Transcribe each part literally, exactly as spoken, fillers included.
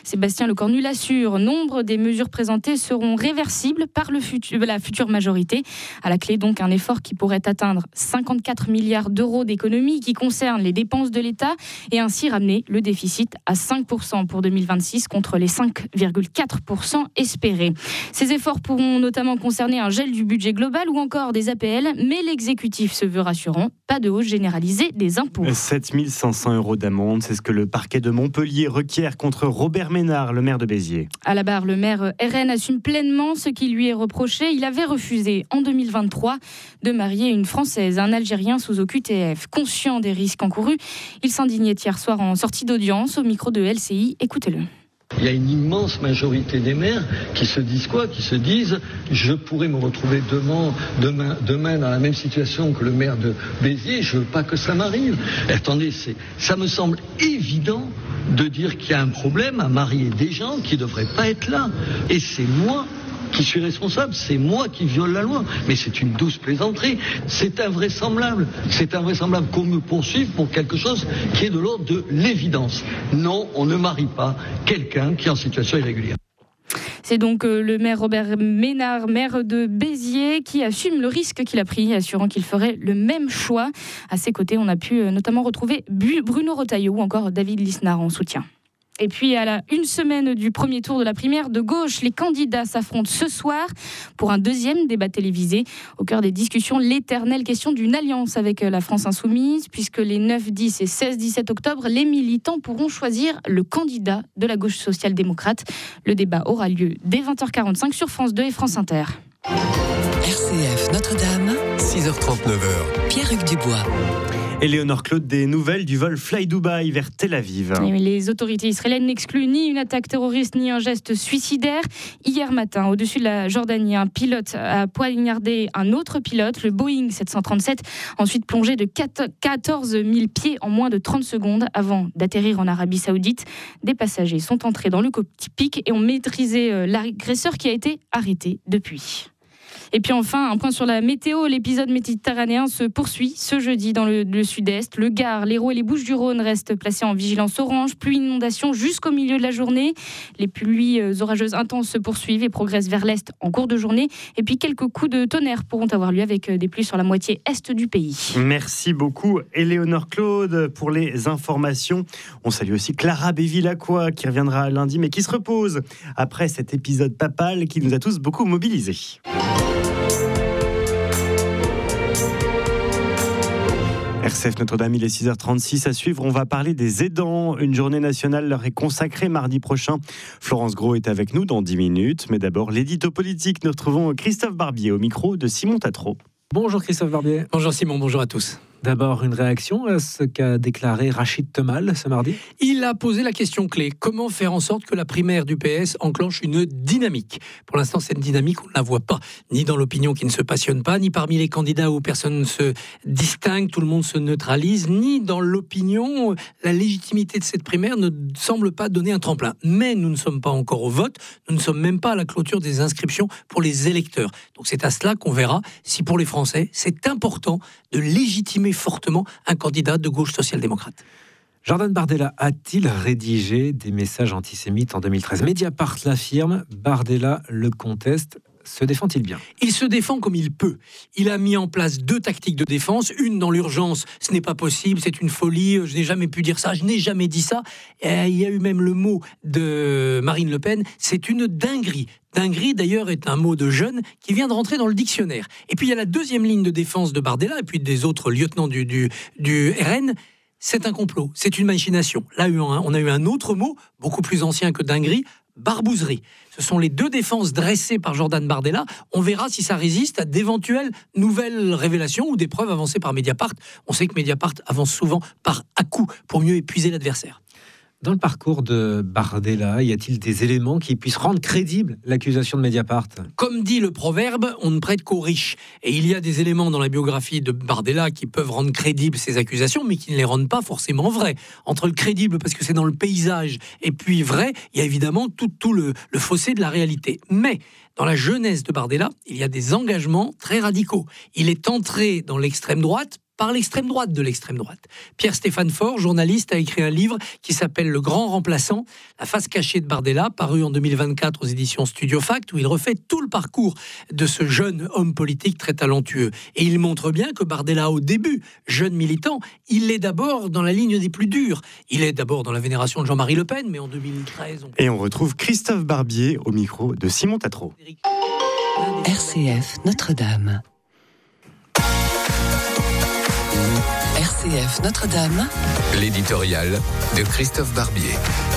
Sébastien Lecornu l'assure, nombre des mesures présentées seront réversibles par le futur, la future majorité. À la clé donc un effort qui pourrait atteindre cinquante-quatre milliards d'euros d'économies qui concernent les dépenses de l'État et ainsi ramener le déficit à cinq pour cent pour deux mille vingt-six contre les cinq virgule quatre pour cent espérés. Ces efforts pourront notamment concerner un gel du budget global ou encore des A P L, mais l'exécutif se veut rassurant, pas de hausse généralisée des impôts. sept mille cinq cents euros d'amende, c'est ce que le parquet de Montpellier requiert contre Robert Ménard, le maire de Béziers. À la barre, le maire R N assume pleinement ce qui lui est reproché. Il avait refusé en deux mille vingt-trois de marier une Française à un Algérien sous O Q T F. Conscient des risques encourus, il s'indignait hier soir en sortie d'audience au micro de L C I. Écoutez-le. Il y a une immense majorité des maires qui se disent quoi ? Qui se disent je pourrais me retrouver demain, demain, demain dans la même situation que le maire de Béziers, je veux pas que ça m'arrive. Et attendez, c'est, ça me semble évident de dire qu'il y a un problème à marier des gens qui ne devraient pas être là. Et c'est moi qui suis responsable, c'est moi qui viole la loi. Mais c'est une douce plaisanterie. C'est invraisemblable. C'est invraisemblable qu'on me poursuive pour quelque chose qui est de l'ordre de l'évidence. Non, on ne marie pas quelqu'un qui est en situation irrégulière. C'est donc le maire Robert Ménard, maire de Béziers, qui assume le risque qu'il a pris, assurant qu'il ferait le même choix. À ses côtés, on a pu notamment retrouver Bruno Retailleau ou encore David Lisnard en soutien. Et puis, à la une semaine du premier tour de la primaire de gauche, les candidats s'affrontent ce soir pour un deuxième débat télévisé. Au cœur des discussions, l'éternelle question d'une alliance avec la France Insoumise, puisque les neuf, dix et seize dix-sept octobre, les militants pourront choisir le candidat de la gauche social-démocrate. Le débat aura lieu dès vingt heures quarante-cinq sur France deux et France Inter. R C F Notre-Dame, six heures trente-neuf. Pierre-Hugues Dubois. Éléonore Claude, des nouvelles du vol Fly Dubai vers Tel Aviv. Les autorités israéliennes n'excluent ni une attaque terroriste ni un geste suicidaire. Hier matin, au-dessus de la Jordanie, un pilote a poignardé un autre pilote, le Boeing sept cent trente-sept, ensuite plongé de quatorze mille pieds en moins de trente secondes avant d'atterrir en Arabie Saoudite. Des passagers sont entrés dans le cockpit et ont maîtrisé l'agresseur qui a été arrêté depuis. Et puis enfin, un point sur la météo. L'épisode méditerranéen se poursuit ce jeudi dans le, le sud-est. Le Gard, l'Hérault et les Bouches-du-Rhône restent placés en vigilance orange. Pluie, inondation jusqu'au milieu de la journée. Les pluies orageuses intenses se poursuivent et progressent vers l'est en cours de journée. Et puis quelques coups de tonnerre pourront avoir lieu avec des pluies sur la moitié est du pays. Merci beaucoup Éléonore Claude pour les informations. On salue aussi Clara Bévilacqua qui reviendra lundi mais qui se repose après cet épisode papal qui nous a tous beaucoup mobilisés. R C F Notre-Dame, il est six heures trente-six. À suivre, on va parler des aidants. Une journée nationale leur est consacrée mardi prochain. Florence Gros est avec nous dans dix minutes. Mais d'abord, l'édito politique. Nous retrouvons Christophe Barbier au micro de Simon Tatro. Bonjour Christophe Barbier. Bonjour Simon, bonjour à tous. D'abord, une réaction à ce qu'a déclaré Rachid Temal ce mardi. Il a posé la question clé. Comment faire en sorte que la primaire du P S enclenche une dynamique ? Pour l'instant, cette dynamique, on ne la voit pas. Ni dans l'opinion qui ne se passionne pas, ni parmi les candidats où personne ne se distingue, tout le monde se neutralise, ni dans l'opinion, la légitimité de cette primaire ne semble pas donner un tremplin. Mais nous ne sommes pas encore au vote, nous ne sommes même pas à la clôture des inscriptions pour les électeurs. Donc c'est à cela qu'on verra si pour les Français, c'est important de légitimer fortement un candidat de gauche social-démocrate. Jordan Bardella a-t-il rédigé des messages antisémites en deux mille treize ? Mediapart l'affirme, Bardella le conteste. Se défend-il bien ? Il se défend comme il peut. Il a mis en place deux tactiques de défense. Une dans l'urgence, ce n'est pas possible, c'est une folie, je n'ai jamais pu dire ça, je n'ai jamais dit ça. Et il y a eu même le mot de Marine Le Pen, c'est une dinguerie. Dinguerie, d'ailleurs, est un mot de jeune qui vient de rentrer dans le dictionnaire. Et puis, il y a la deuxième ligne de défense de Bardella, et puis des autres lieutenants du, du, du R N. C'est un complot, c'est une machination. Là, on a eu un autre mot, beaucoup plus ancien que dinguerie, barbouzerie. Ce sont les deux défenses dressées par Jordan Bardella. On verra si ça résiste à d'éventuelles nouvelles révélations ou des preuves avancées par Mediapart. On sait que Mediapart avance souvent par à-coups pour mieux épuiser l'adversaire. Dans le parcours de Bardella, y a-t-il des éléments qui puissent rendre crédible l'accusation de Mediapart ? Comme dit le proverbe, on ne prête qu'aux riches. Et il y a des éléments dans la biographie de Bardella qui peuvent rendre crédibles ces accusations, mais qui ne les rendent pas forcément vraies. Entre le crédible, parce que c'est dans le paysage, et puis vrai, il y a évidemment tout, tout le, le fossé de la réalité. Mais dans la jeunesse de Bardella, il y a des engagements très radicaux. Il est entré dans l'extrême droite par l'extrême droite de l'extrême droite. Pierre-Stéphane Faure, journaliste, a écrit un livre qui s'appelle Le Grand Remplaçant, la face cachée de Bardella, paru en deux mille vingt-quatre aux éditions Studio Fact, où il refait tout le parcours de ce jeune homme politique très talentueux. Et il montre bien que Bardella, au début, jeune militant, il est d'abord dans la ligne des plus durs. Il est d'abord dans la vénération de Jean-Marie Le Pen, mais en deux mille treize... On... Et on retrouve Christophe Barbier au micro de Simon Tatro. R C F Notre-Dame. R C F Notre-Dame. L'éditorial de Christophe Barbier.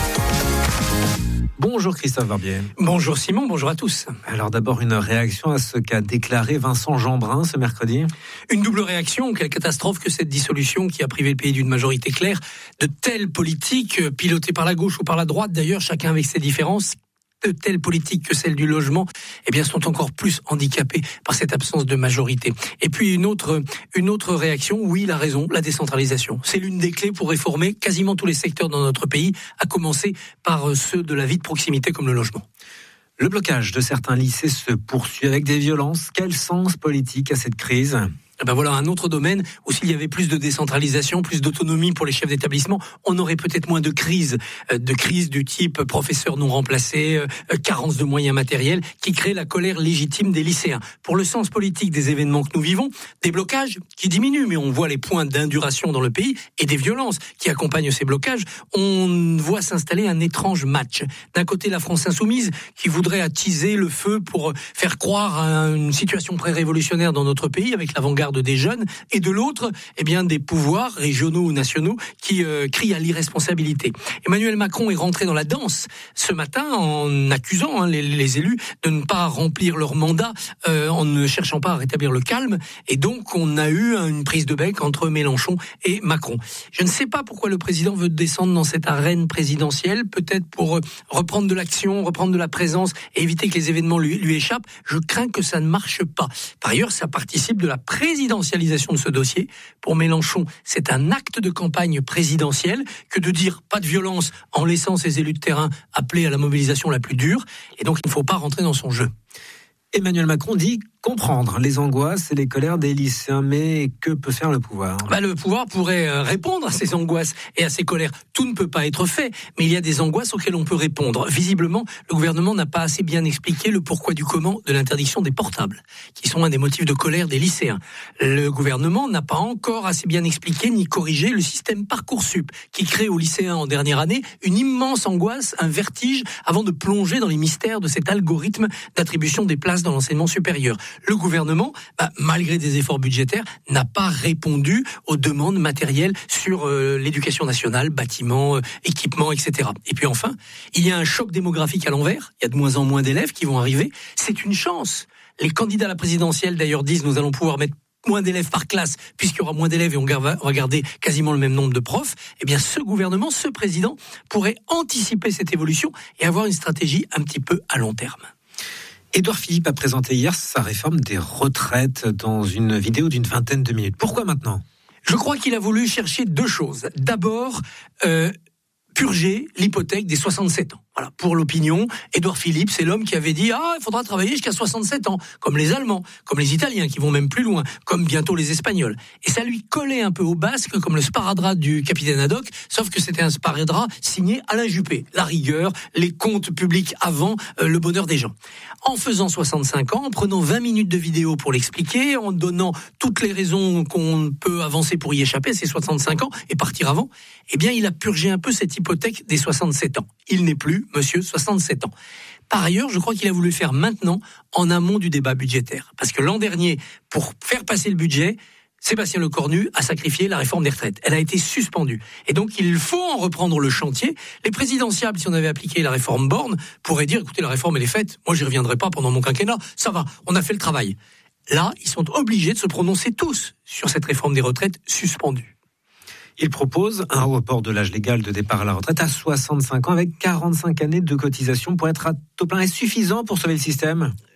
Bonjour Christophe Barbier. Bonjour Simon, bonjour à tous. Alors d'abord une réaction à ce qu'a déclaré Vincent Jeanbrun ce mercrredi. Une double réaction, quelle catastrophe que cette dissolution qui a privé le pays d'une majorité claire, de telles politiques pilotées par la gauche ou par la droite d'ailleurs, chacun avec ses différences. De telles politiques que celle du logement, eh bien, sont encore plus handicapées par cette absence de majorité. Et puis une autre, une autre réaction, oui, il a raison, la décentralisation. C'est l'une des clés pour réformer quasiment tous les secteurs dans notre pays, à commencer par ceux de la vie de proximité comme le logement. Le blocage de certains lycées se poursuit avec des violences. Quel sens politique à cette crise ? Eh ben voilà un autre domaine où s'il y avait plus de décentralisation, plus d'autonomie pour les chefs d'établissement, on aurait peut-être moins de crises, de crises du type professeurs non remplacés, carence de moyens matériels, qui créent la colère légitime des lycéens. Pour le sens politique des événements que nous vivons, des blocages qui diminuent, mais on voit les points d'induration dans le pays et des violences qui accompagnent ces blocages. On voit s'installer un étrange match. D'un côté, la France insoumise qui voudrait attiser le feu pour faire croire à une situation pré-révolutionnaire dans notre pays avec l'avant-garde des jeunes, et de l'autre, eh bien, des pouvoirs régionaux ou nationaux qui euh, crient à l'irresponsabilité. Emmanuel Macron est rentré dans la danse ce matin en accusant hein, les, les élus de ne pas remplir leur mandat euh, en ne cherchant pas à rétablir le calme, et donc on a eu une prise de bec entre Mélenchon et Macron. Je ne sais pas pourquoi le président veut descendre dans cette arène présidentielle, peut-être pour euh, reprendre de l'action, reprendre de la présence et éviter que les événements lui, lui échappent. Je crains que ça ne marche pas. Par ailleurs, ça participe de la présidentialisation de ce dossier. Pour Mélenchon, c'est un acte de campagne présidentielle que de dire pas de violence en laissant ses élus de terrain appeler à la mobilisation la plus dure. Et donc, il ne faut pas rentrer dans son jeu. Emmanuel Macron dit comprendre les angoisses et les colères des lycéens, mais que peut faire le pouvoir ? Bah, le pouvoir pourrait répondre à ces angoisses et à ces colères. Tout ne peut pas être fait, mais il y a des angoisses auxquelles on peut répondre. Visiblement, le gouvernement n'a pas assez bien expliqué le pourquoi du comment de l'interdiction des portables, qui sont un des motifs de colère des lycéens. Le gouvernement n'a pas encore assez bien expliqué ni corrigé le système Parcoursup, qui crée aux lycéens en dernière année une immense angoisse, un vertige, avant de plonger dans les mystères de cet algorithme d'attribution des places dans l'enseignement supérieur. Le gouvernement, bah, malgré des efforts budgétaires, n'a pas répondu aux demandes matérielles sur euh, l'éducation nationale, bâtiments, euh, équipements, et cetera. Et puis enfin, il y a un choc démographique à l'envers. Il y a de moins en moins d'élèves qui vont arriver. C'est une chance. Les candidats à la présidentielle, d'ailleurs, disent nous allons pouvoir mettre moins d'élèves par classe, puisqu'il y aura moins d'élèves et on va garder quasiment le même nombre de profs. Eh bien, ce gouvernement, ce président, pourrait anticiper cette évolution et avoir une stratégie un petit peu à long terme. Édouard Philippe a présenté hier sa réforme des retraites dans une vidéo d'une vingtaine de minutes. Pourquoi maintenant ? Je crois qu'il a voulu chercher deux choses. D'abord, euh, purger l'hypothèque des soixante-sept ans. Voilà, pour l'opinion, Édouard Philippe, c'est l'homme qui avait dit « Ah, il faudra travailler jusqu'à soixante-sept ans », comme les Allemands, comme les Italiens, qui vont même plus loin, comme bientôt les Espagnols. Et ça lui collait un peu au basque, comme le sparadrap du capitaine Haddock, sauf que c'était un sparadrap signé Alain Juppé. La rigueur, les comptes publics avant, euh, le bonheur des gens. En faisant soixante-cinq ans, en prenant vingt minutes de vidéo pour l'expliquer, en donnant toutes les raisons qu'on peut avancer pour y échapper, ces soixante-cinq ans, et partir avant, eh bien, il a purgé un peu cette hypothèque des soixante-sept ans. Il n'est plus monsieur soixante-sept ans. Par ailleurs, je crois qu'il a voulu le faire maintenant, en amont du débat budgétaire. Parce que l'an dernier, pour faire passer le budget, Sébastien Lecornu a sacrifié la réforme des retraites. Elle a été suspendue. Et donc, il faut en reprendre le chantier. Les présidentiables, si on avait appliqué la réforme Borne, pourraient dire, écoutez, la réforme, elle est faite. Moi, j'y reviendrai pas pendant mon quinquennat. Ça va, on a fait le travail. Là, ils sont obligés de se prononcer tous sur cette réforme des retraites suspendue. Il propose un report de l'âge légal de départ à la retraite à soixante-cinq ans avec quarante-cinq années de cotisation pour être à taux plein. Est-ce suffisant pour sauver le système ?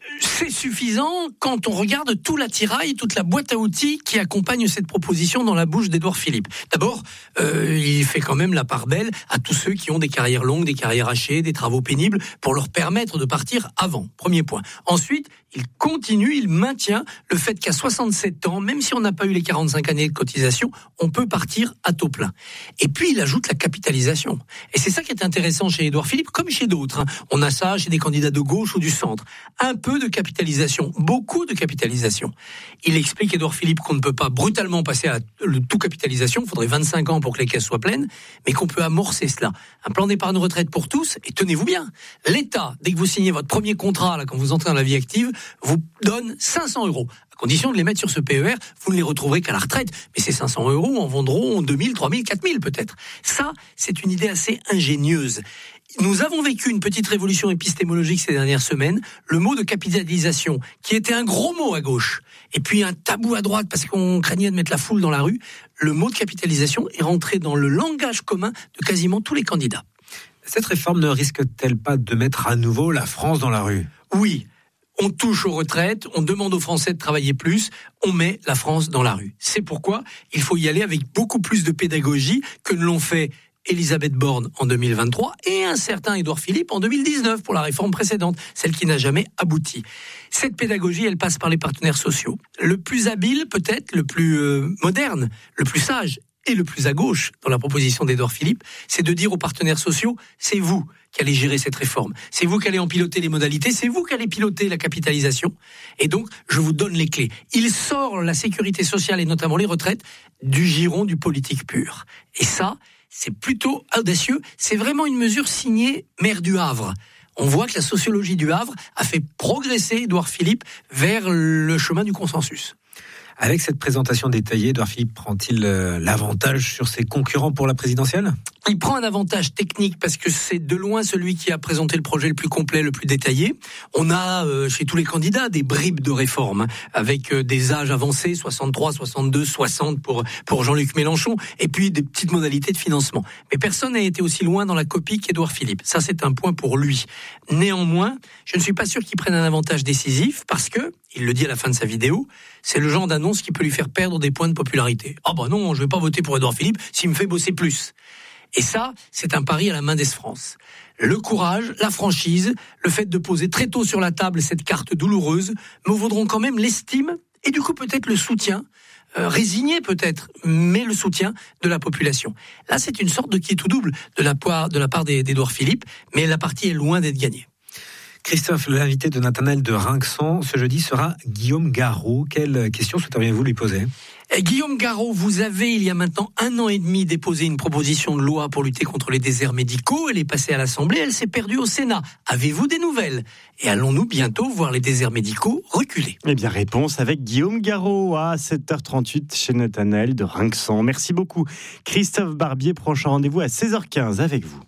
c'est suffisant quand on regarde tout l'attirail, toute la boîte à outils qui accompagne cette proposition dans la bouche d'Édouard Philippe. D'abord, euh, il fait quand même la part belle à tous ceux qui ont des carrières longues, des carrières hachées, des travaux pénibles, pour leur permettre de partir avant. Premier point. Ensuite, il continue, il maintient le fait qu'à soixante-sept ans, même si on n'a pas eu les quarante-cinq années de cotisation, on peut partir à taux plein. Et puis, il ajoute la capitalisation. Et c'est ça qui est intéressant chez Édouard Philippe, comme chez d'autres. Hein. On a ça chez des candidats de gauche ou du centre. Un peu de capitalisation, beaucoup de capitalisation. Il explique, Édouard Philippe, qu'on ne peut pas brutalement passer à le tout capitalisation, il faudrait vingt-cinq ans pour que les caisses soient pleines, mais qu'on peut amorcer cela. Un plan d'épargne retraite pour tous, et tenez-vous bien, l'État, dès que vous signez votre premier contrat, là, quand vous entrez dans la vie active, vous donne cinq cents euros. À condition de les mettre sur ce P E R, vous ne les retrouverez qu'à la retraite. Mais ces cinq cents euros en vendront deux mille, trois mille, quatre mille peut-être. Ça, c'est une idée assez ingénieuse. Nous avons vécu une petite révolution épistémologique ces dernières semaines. Le mot de capitalisation, qui était un gros mot à gauche, et puis un tabou à droite parce qu'on craignait de mettre la foule dans la rue, le mot de capitalisation est rentré dans le langage commun de quasiment tous les candidats. Cette réforme ne risque-t-elle pas de mettre à nouveau la France dans la rue ? Oui. On touche aux retraites, on demande aux Français de travailler plus, on met la France dans la rue. C'est pourquoi il faut y aller avec beaucoup plus de pédagogie que ne l'ont fait Elisabeth Borne en deux mille vingt-trois et un certain Édouard Philippe en deux mille dix-neuf pour la réforme précédente, celle qui n'a jamais abouti. Cette pédagogie, elle passe par les partenaires sociaux. Le plus habile, peut-être, le plus euh, moderne, le plus sage et le plus à gauche dans la proposition d'Édouard Philippe, c'est de dire aux partenaires sociaux, c'est vous qui allez gérer cette réforme. C'est vous qui allez en piloter les modalités, c'est vous qui allez piloter la capitalisation. Et donc, je vous donne les clés. Il sort la sécurité sociale et notamment les retraites du giron du politique pur. Et ça, c'est plutôt audacieux. C'est vraiment une mesure signée maire du Havre. On voit que la sociologie du Havre a fait progresser Édouard Philippe vers le chemin du consensus. Avec cette présentation détaillée, Édouard Philippe prend-il euh, l'avantage sur ses concurrents pour la présidentielle ? Il prend un avantage technique parce que c'est de loin celui qui a présenté le projet le plus complet, le plus détaillé. On a euh, chez tous les candidats des bribes de réforme hein, avec euh, des âges avancés, soixante-trois, soixante-deux, soixante pour, pour Jean-Luc Mélenchon, et puis des petites modalités de financement. Mais personne n'a été aussi loin dans la copie qu'Édouard Philippe. Ça, c'est un point pour lui. Néanmoins, je ne suis pas sûr qu'il prenne un avantage décisif parce que, il le dit à la fin de sa vidéo, c'est le genre d'annonce qui peut lui faire perdre des points de popularité. Ah bah non, je vais pas voter pour Édouard Philippe s'il me fait bosser plus. Et ça, c'est un pari à la main d'Es France. Le courage, la franchise, le fait de poser très tôt sur la table cette carte douloureuse me vaudront quand même l'estime et du coup peut-être le soutien, euh, résigné peut-être, mais le soutien de la population. Là, c'est une sorte de qui est tout double de la part, de la part d'Édouard Philippe, mais la partie est loin d'être gagnée. Christophe, l'invité de Nathanaël de Rinxan ce jeudi sera Guillaume Garot. Quelle question souhaiteriez-vous lui poser ? Guillaume Garot, vous avez, il y a maintenant un an et demi, déposé une proposition de loi pour lutter contre les déserts médicaux. Elle est passée à l'Assemblée, elle s'est perdue au Sénat. Avez-vous des nouvelles ? Et allons-nous bientôt voir les déserts médicaux reculer ? Eh bien, réponse avec Guillaume Garot à sept heures trente-huit chez Nathanaël de Rinxan. Merci beaucoup. Christophe Barbier, prochain rendez-vous à seize heures quinze avec vous.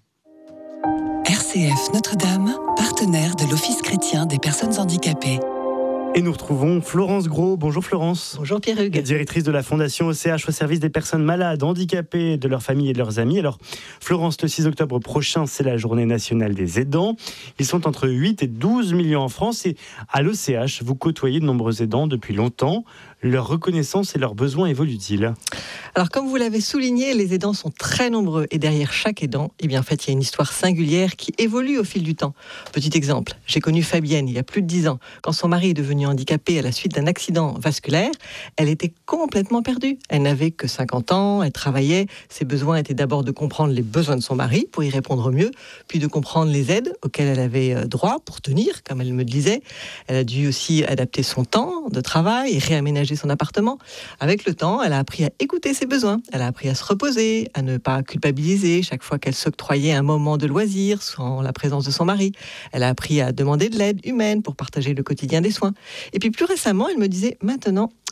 R C F Notre-Dame, partenaire de l'Office chrétien des personnes handicapées. Et nous retrouvons Florence Gros. Bonjour Florence. Bonjour Pierre-Hugues. Directrice de la Fondation O C H au service des personnes malades, handicapées, de leurs familles et de leurs amis. Alors Florence, le six octobre prochain, c'est la journée nationale des aidants. Ils sont entre huit et douze millions en France et à l'O C H, vous côtoyez de nombreux aidants depuis longtemps. Leur reconnaissance et leurs besoins évoluent-ils ? Alors comme vous l'avez souligné, les aidants sont très nombreux et derrière chaque aidant, eh bien, en fait, il y a une histoire singulière qui évolue au fil du temps. Petit exemple, j'ai connu Fabienne il y a plus de dix ans. Quand son mari est devenu handicapé à la suite d'un accident vasculaire, elle était complètement perdue. Elle n'avait que cinquante ans, elle travaillait. Ses besoins étaient d'abord de comprendre les besoins de son mari pour y répondre mieux, puis de comprendre les aides auxquelles elle avait droit pour tenir, comme elle me le disait. Elle a dû aussi adapter son temps de travail et réaménager son appartement. Avec le temps, elle a appris à écouter ses besoins. Elle a appris à se reposer, à ne pas culpabiliser chaque fois qu'elle s'octroyait un moment de loisir sans la présence de son mari. Elle a appris à demander de l'aide humaine pour partager le quotidien des soins. Et puis plus récemment, elle me disait, maintenant,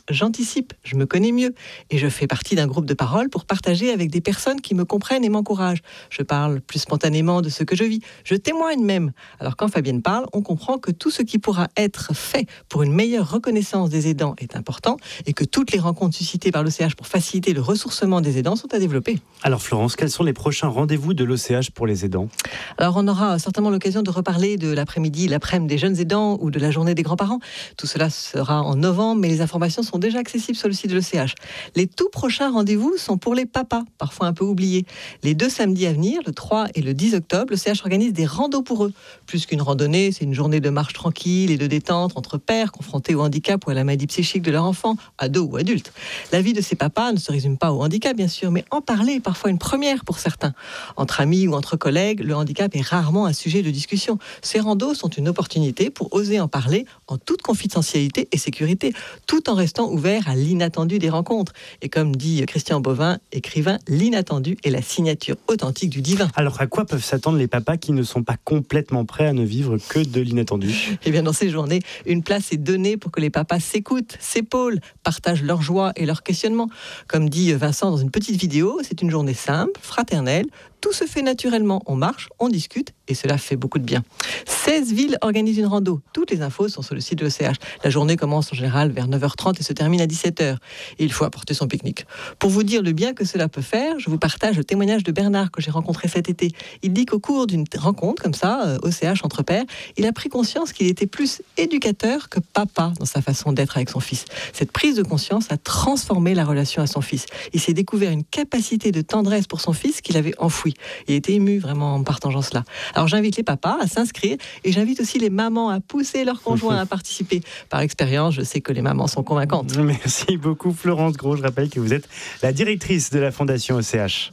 j'anticipe, je me connais mieux et je fais partie d'un groupe de parole pour partager avec des personnes qui me comprennent et m'encouragent. Je parle plus spontanément de ce que je vis, je témoigne même. Alors quand Fabienne parle, on comprend que tout ce qui pourra être fait pour une meilleure reconnaissance des aidants est important et que toutes les rencontres suscitées par l'O C H pour faciliter le ressourcement des aidants sont à développer. Alors Florence, quels sont les prochains rendez-vous de l'O C H pour les aidants ? Alors on aura certainement l'occasion de reparler de l'après-midi, l'après-midi des jeunes aidants ou de la journée des grands-parents. Tout cela sera en novembre, mais les informations sont déjà accessibles sur le site de l'O C H. Les tout prochains rendez-vous sont pour les papas, parfois un peu oubliés. Les deux samedis à venir, le trois et le dix octobre, le C H organise des randos pour eux. Plus qu'une randonnée, c'est une journée de marche tranquille et de détente entre pères confrontés au handicap ou à la maladie psychique de leur enfant, ados ou adultes. La vie de ces papas ne se résume pas au handicap, bien sûr, mais en parler est parfois une première pour certains. Entre amis ou entre collègues, le handicap est rarement un sujet de discussion. Ces randos sont une opportunité pour oser en parler en toute confidentialité et sécurité, tout en restant ouvert à l'inattendu des rencontres. Et comme dit Christian Bovin, écrivain, l'inattendu est la signature authentique du divin. Alors à quoi peuvent s'attendre les papas qui ne sont pas complètement prêts à ne vivre que de l'inattendu ? Eh bien dans ces journées, une place est donnée pour que les papas s'écoutent, s'épaulent, partagent leur joie et leurs questionnements. Comme dit Vincent dans une petite vidéo, c'est une journée simple, fraternelle, tout se fait naturellement, on marche, on discute et cela fait beaucoup de bien. seize villes organisent une rando. Toutes les infos sont sur le site de l'O C H. La journée commence en général vers neuf heures trente et se termine à dix-sept heures. Et il faut apporter son pique-nique. Pour vous dire le bien que cela peut faire, je vous partage le témoignage de Bernard que j'ai rencontré cet été. Il dit qu'au cours d'une rencontre comme ça, O C H entre pairs, il a pris conscience qu'il était plus éducateur que papa dans sa façon d'être avec son fils. Cette prise de conscience a transformé la relation à son fils. Il s'est découvert une capacité de tendresse pour son fils qu'il avait enfouie. Il était ému vraiment en partageant cela. Alors j'invite les papas à s'inscrire et j'invite aussi les mamans à pousser leurs conjoints à participer. Par expérience, je sais que les mamans sont convaincantes. Merci beaucoup Florence Gros. Je rappelle que vous êtes la directrice de la Fondation O C H.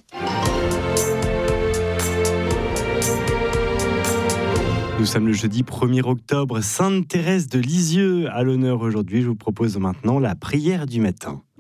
Nous sommes le jeudi premier octobre, Sainte Thérèse de Lisieux à l'honneur aujourd'hui. Je vous propose maintenant la prière du matin.